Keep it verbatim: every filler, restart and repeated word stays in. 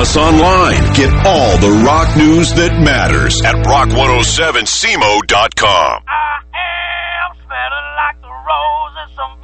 us online. Get all the rock news that matters at rock one oh seven C M O dot com. I am smelling like the roses. Some